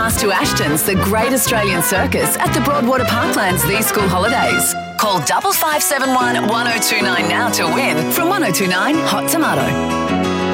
pass to Ashton's The Great Australian Circus at the Broadwater Parklands these school holidays. Call 5571 1029 now to win from 1029 Hot Tomato.